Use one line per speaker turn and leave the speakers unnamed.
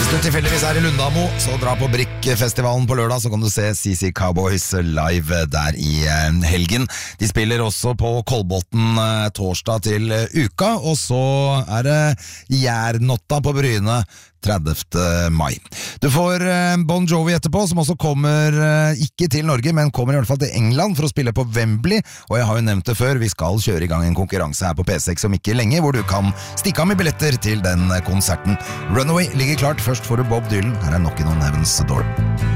Hvis du tilfeldigvis i Lundamo, så dra på Brikkfestivalen på lørdag, så kan du se CC Cowboys live der i helgen. De spiller også på Kolbotn torsdag til uka, og så det Jærnotta på Bryne 30. mai. Du får Bon Jovi etterpå, som også kommer ikke til Norge, men kommer i hvert fall til England for å spille på Wembley, og jeg har jo nevnt det før, vi skal kjøre i gang en konkurranse her på P6 om ikke lenge, hvor du kan stikke av med billetter til den konserten. Runaway ligger klart, først får du Bob Dylan, her nok en On Heaven's Door.